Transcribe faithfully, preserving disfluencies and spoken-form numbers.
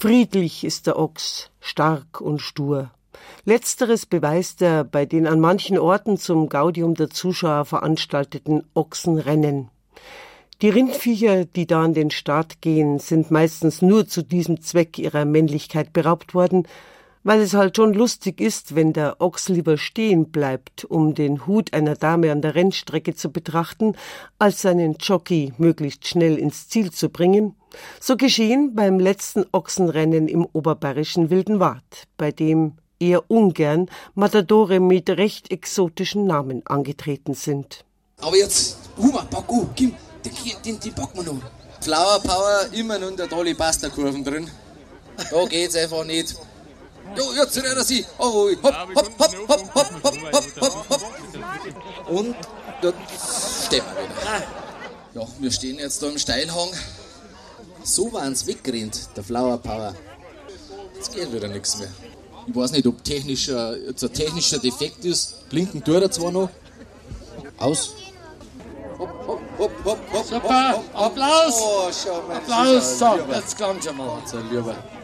Friedlich ist der Ochs, stark und stur. Letzteres beweist er bei den an manchen Orten zum Gaudium der Zuschauer veranstalteten Ochsenrennen. Die Rindviecher, die da an den Start gehen, sind meistens nur zu diesem Zweck ihrer Männlichkeit beraubt worden, weil es halt schon lustig ist, wenn der Ochs lieber stehen bleibt, um den Hut einer Dame an der Rennstrecke zu betrachten, als seinen Jockey möglichst schnell ins Ziel zu bringen. So geschehen beim letzten Ochsenrennen im oberbayerischen Wildenwart, bei dem eher ungern Matadore mit recht exotischen Namen angetreten sind. Aber jetzt, Huma, Baku, Kim, den, den, den packen wir noch. Flower Power, immer noch in der tolle Pasta-Kurven drin. Da geht's einfach nicht. Jo, jetzt rennt er sie. Oh, hopp, hopp, hopp, hopp, hopp, hopp, hopp, hopp, hopp. Und dort stehen wir wieder. Ja, wir stehen jetzt da im Steilhang. So waren's weggerannt, der Flower Power. Jetzt geht wieder nichts mehr. Ich weiß nicht, ob technischer, jetzt ein technischer Defekt ist. Blinken tut er zwar noch. Aus. Hopp, hopp, hopp, hopp, hopp. Super, hopp, hopp. Applaus. Oh, schau mal. Applaus, so, jetzt kommt schon mal. So, lieber.